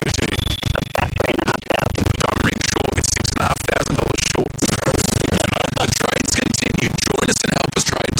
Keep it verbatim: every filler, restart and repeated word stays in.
to? About three and a half thousand. I'm ring short with six and a half thousand dollars short. The trades continue. Join us and help us trade